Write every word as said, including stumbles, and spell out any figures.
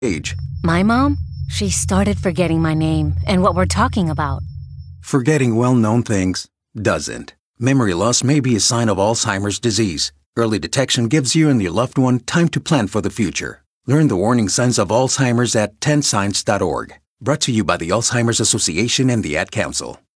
age. My mom? She started forgetting my name and what we're talking about. Forgetting well-known things doesn't. Memory loss may be a sign of Alzheimer's disease. Early detection gives you and your loved one time to plan for the future. Learn the warning signs of Alzheimer's at ten signs dot org. Brought to you by the Alzheimer's Association and the Ad Council.